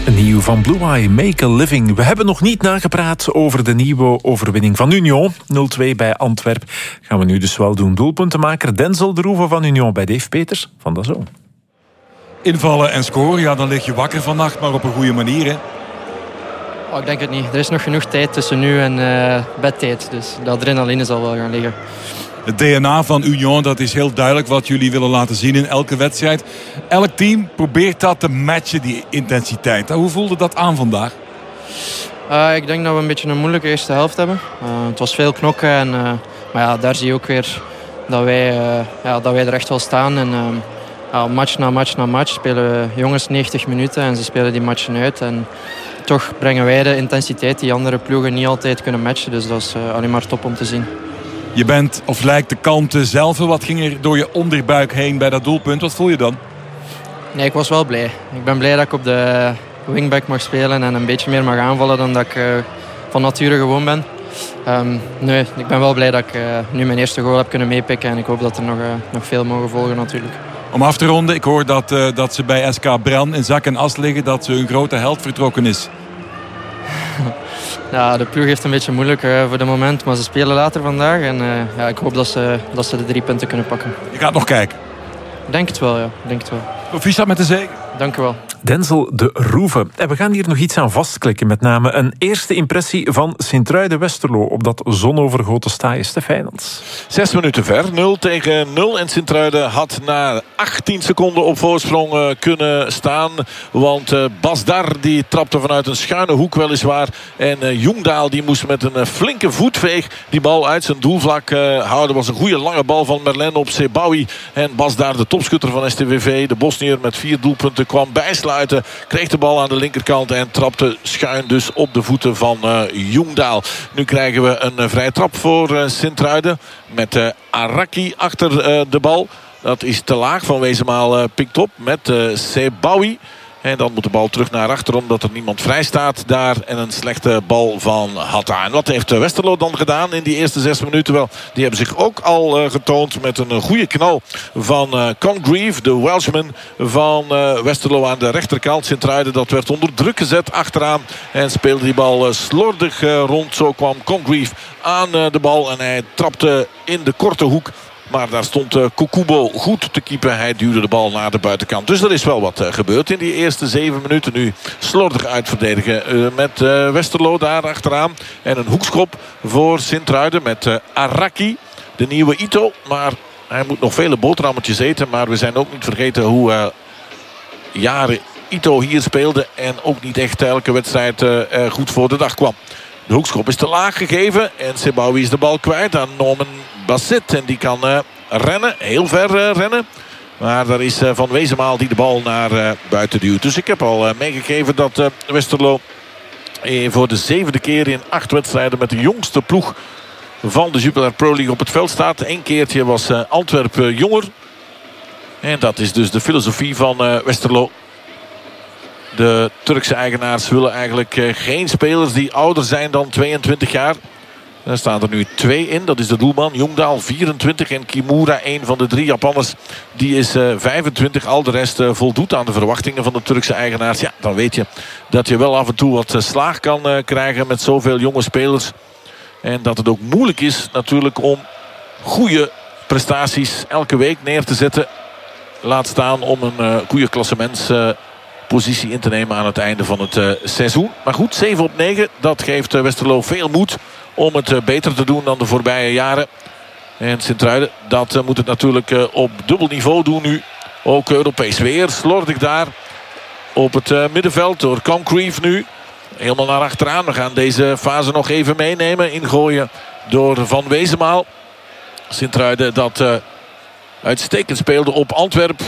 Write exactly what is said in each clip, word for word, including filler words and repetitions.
Nieuw van Blue Eye, Make a Living. We hebben nog niet nagepraat over de nieuwe overwinning van Union. nul twee bij Antwerpen. Gaan we nu dus wel doen. Doelpuntenmaker Denzel de Roeven van Union bij Dave Peters van D A Z N. Invallen en scoren, ja, dan lig je wakker vannacht, maar op een goede manier, hè? Oh, ik denk het niet. Er is nog genoeg tijd tussen nu en uh, bedtijd. Dus de adrenaline zal wel gaan liggen. Het D N A van Union, dat is heel duidelijk wat jullie willen laten zien in elke wedstrijd. Elk team probeert dat te matchen, die intensiteit. Hoe voelde dat aan vandaag? Uh, ik denk dat we een beetje een moeilijke eerste helft hebben. Uh, het was veel knokken. En, uh, maar ja, daar zie je ook weer dat wij, uh, ja, dat wij er echt wel staan. En, uh, ja, match na match na match spelen we jongens negentig minuten. En ze spelen die matchen uit. En toch brengen wij de intensiteit die andere ploegen niet altijd kunnen matchen. Dus dat is uh, alleen maar top om te zien. Je bent, of lijkt de kalmte zelf. Wat ging er door je onderbuik heen bij dat doelpunt? Wat voel je dan? Nee, ik was wel blij. Ik ben blij dat ik op de wingback mag spelen en een beetje meer mag aanvallen dan dat ik uh, van nature gewoon ben. Um, nee, ik ben wel blij dat ik uh, nu mijn eerste goal heb kunnen meepikken en ik hoop dat er nog, uh, nog veel mogen volgen natuurlijk. Om af te ronden, ik hoor dat, uh, dat ze bij S K Bran in zak en as liggen, dat ze hun grote held vertrokken is. Ja, de ploeg heeft een beetje moeilijk uh, voor de moment, maar ze spelen later vandaag. En uh, ja, ik hoop dat ze, dat ze de drie punten kunnen pakken. Je gaat nog kijken? Ik denk het wel, ja. Ik denk het wel. Proficiat met de zege. Dank u wel. Denzel de Roeven. En we gaan hier nog iets aan vastklikken. Met name een eerste impressie van Sint-Truiden-Westerlo op dat zonovergoten staaien. Stefijnans. Zes minuten ver. nul tegen nul. En Sint-Truiden had na achttien seconden op voorsprong uh, kunnen staan. Want uh, Basdar die trapte vanuit een schuine hoek weliswaar. En uh, Jongdaal die moest met een uh, flinke voetveeg die bal uit zijn doelvlak uh, houden. Was een goede lange bal van Merlin op Sebawi. En Basdar, de topschutter van S T V V, de Bosnier met vier doelpunten, kwam bijsluiten. Kreeg de bal aan de linkerkant en trapte schuin dus op de voeten van uh, Jongdaal. Nu krijgen we een uh, vrije trap voor uh, Sint-Truiden. Met uh, Araki achter uh, de bal. Dat is te laag, Van Wezenmaal uh, pikt op met uh, Sebawi. En dan moet de bal terug naar achter omdat er niemand vrij staat daar. En een slechte bal van Hatta. En wat heeft Westerlo dan gedaan in die eerste zes minuten? Wel, die hebben zich ook al uh, getoond met een goede knal van uh, Congreve, de Welshman van uh, Westerlo aan de rechterkant. Sint-Truiden, dat werd onder druk gezet achteraan. En speelde die bal uh, slordig uh, rond. Zo kwam Congreve aan uh, de bal. En hij trapte in de korte hoek. Maar daar stond uh, Kukubo goed te keepen. Hij duwde de bal naar de buitenkant. Dus er is wel wat uh, gebeurd in die eerste zeven minuten. Nu slordig uitverdedigen uh, met uh, Westerlo daar achteraan. En een hoekschop voor Sint-Truiden met uh, Araki. De nieuwe Ito. Maar hij moet nog vele boterhammetjes eten. Maar we zijn ook niet vergeten hoe uh, jaren Ito hier speelde. En ook niet echt elke wedstrijd uh, uh, goed voor de dag kwam. De hoekschop is te laag gegeven. En Sebawi is de bal kwijt aan Norman Basset. En die kan uh, rennen. Heel ver uh, rennen. Maar daar is uh, Van Wezenmaal die de bal naar uh, buiten duwt. Dus ik heb al uh, meegegeven dat uh, Westerlo eh, voor de zevende keer in acht wedstrijden met de jongste ploeg van de Jupiler Pro League op het veld staat. Eén keertje was uh, Antwerpen jonger. En dat is dus de filosofie van uh, Westerlo. De Turkse eigenaars willen eigenlijk uh, geen spelers die ouder zijn dan tweeëntwintig jaar. Daar staan er nu twee in. Dat is de doelman Jongdaal, vierentwintig. En Kimura, een van de drie Japanners, die is uh, vijfentwintig. Al de rest uh, voldoet aan de verwachtingen van de Turkse eigenaars. Ja, dan weet je dat je wel af en toe wat uh, slaag kan uh, krijgen met zoveel jonge spelers. En dat het ook moeilijk is natuurlijk om goede prestaties elke week neer te zetten. Laat staan om een uh, goede klassements... Uh, positie in te nemen aan het einde van het uh, seizoen. Maar goed, zeven op negen. Dat geeft uh, Westerlo veel moed om het uh, beter te doen dan de voorbije jaren. En Sint-Truiden, dat uh, moet het natuurlijk uh, op dubbel niveau doen nu. Ook Europees weer. Slordig daar op het uh, middenveld door Congreve nu. Helemaal naar achteraan. We gaan deze fase nog even meenemen. Ingooien door Van Wezenmaal. Sint-Truiden dat uh, uitstekend speelde op Antwerpen.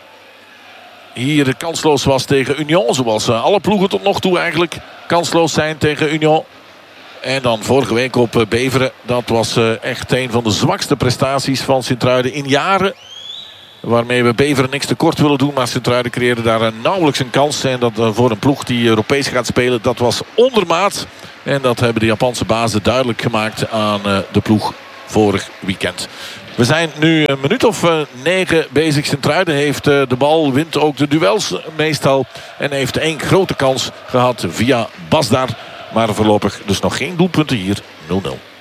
Hier kansloos was tegen Union. Zoals alle ploegen tot nog toe eigenlijk kansloos zijn tegen Union. En dan vorige week op Beveren. Dat was echt een van de zwakste prestaties van Sint-Truiden in jaren. Waarmee we Beveren niks tekort willen doen. Maar Sint-Truiden creëerde daar nauwelijks een kans. En dat voor een ploeg die Europees gaat spelen, dat was ondermaat. En dat hebben de Japanse bazen duidelijk gemaakt aan de ploeg vorig weekend. We zijn nu een minuut of uh, negen bezig. Sint-Truiden heeft uh, de bal, wint ook de duels meestal. En heeft één grote kans gehad via Basdar. Maar voorlopig dus nog geen doelpunten hier. nul nul.